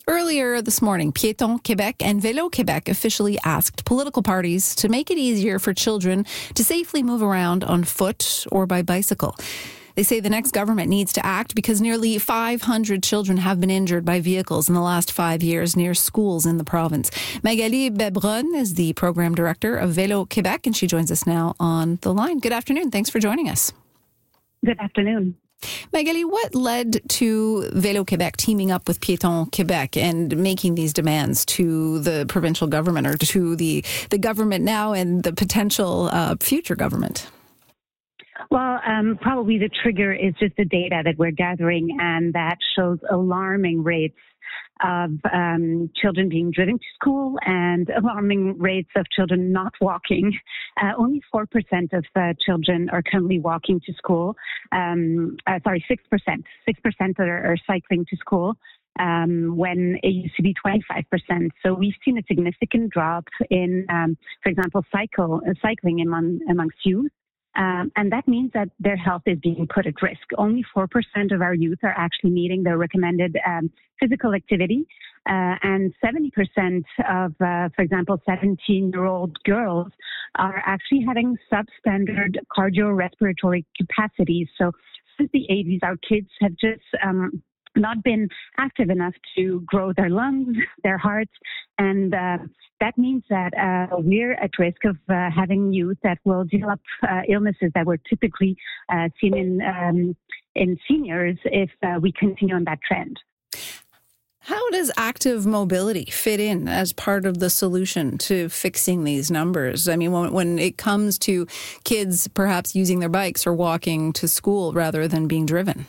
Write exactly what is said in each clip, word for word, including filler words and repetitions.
Earlier this morning, Piétons Québec and Vélo Québec officially asked political parties to make it easier for children to safely move around on foot or by bicycle. They say the next government needs to act because nearly five hundred children have been injured by vehicles in the last five years near schools in the province. Magali Bebron is the program director of Vélo Québec, and she joins us now on the line. Good afternoon. Thanks for joining us. Good afternoon. Magali, what led to Vélo Québec teaming up with Piétons Québec and making these demands to the provincial government or to the, the government now and the potential uh, future government? Well, um, probably the trigger is just the data that we're gathering, and that shows alarming rates of um, children being driven to school and alarming rates of children not walking. Uh, only four percent of uh, children are currently walking to school. Um, uh, sorry, six percent. six percent are, are cycling to school. Um, when it used to be twenty-five percent. So we've seen a significant drop in, um, for example, cycle uh, cycling among, amongst youth. Um, and that means that their health is being put at risk. Only four percent of our youth are actually meeting their recommended um, physical activity. Uh, and seventy percent of, uh, for example, seventeen-year-old girls are actually having substandard cardiorespiratory capacities. So since the eighties, our kids have just um, not been active enough to grow their lungs, their hearts, and uh, that means that uh, we're at risk of uh, having youth that will develop uh, illnesses that were typically uh, seen in um, in seniors if uh, we continue on that trend. How does active mobility fit in as part of the solution to fixing these numbers? I mean, when, when it comes to kids perhaps using their bikes or walking to school rather than being driven?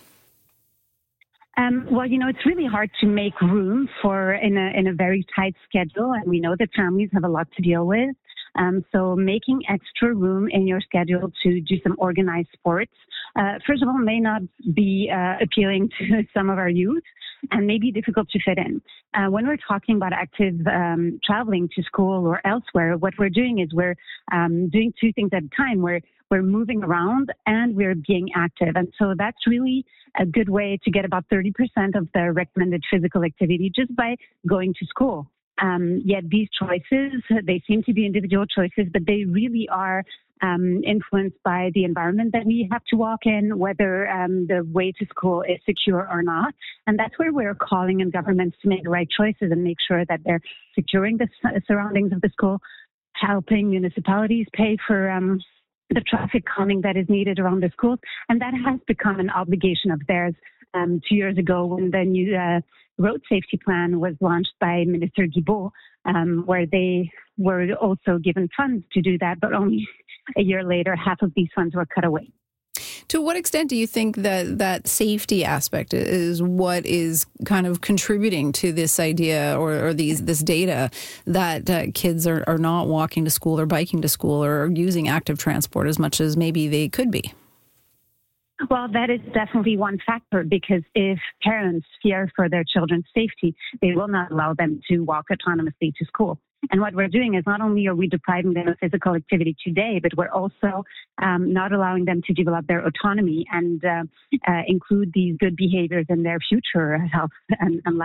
Um, well, you know, it's really hard to make room for in a in a very tight schedule, and we know that families have a lot to deal with. Um, so making extra room in your schedule to do some organized sports, uh, first of all, may not be uh, appealing to some of our youth and may be difficult to fit in. Uh, when we're talking about active um, traveling to school or elsewhere, what we're doing is we're um, doing two things at a time. We're We're moving around and we're being active. And so that's really a good way to get about thirty percent of the recommended physical activity just by going to school. Um, yet these choices, they seem to be individual choices, but they really are um, influenced by the environment that we have to walk in, whether um, the way to school is secure or not. And that's where we're calling on governments to make the right choices and make sure that they're securing the surroundings of the school, helping municipalities pay for um, the traffic calming that is needed around the schools. And that has become an obligation of theirs. Um, two years ago, when the new uh, road safety plan was launched by Minister Guilbeault, um, where they were also given funds to do that, but only a year later, half of these funds were cut away. To what extent do you think that that safety aspect is what is kind of contributing to this idea or, or these this data that uh, kids are, are not walking to school or biking to school or using active transport as much as maybe they could be? Well, that is definitely one factor, because if parents fear for their children's safety, they will not allow them to walk autonomously to school. And what we're doing is not only are we depriving them of physical activity today, but we're also um, not allowing them to develop their autonomy and uh, uh, include these good behaviors in their future health and, and life.